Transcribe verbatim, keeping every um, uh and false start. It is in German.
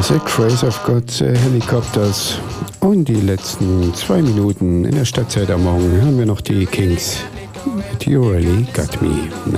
The Grace of God, The Helicopters. Und die letzten zwei Minuten in der Stadtzeit am Morgen haben wir noch die Kings. You Really Got Me.